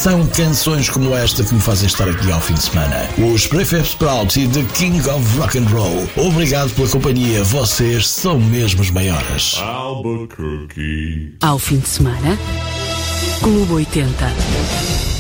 São canções como esta que me fazem estar aqui ao fim de semana. Os Prefab Sprout e The King of Rock and Roll. Obrigado pela companhia, vocês são mesmo os maiores. Albuquerque. Ao fim de semana, Clube 80.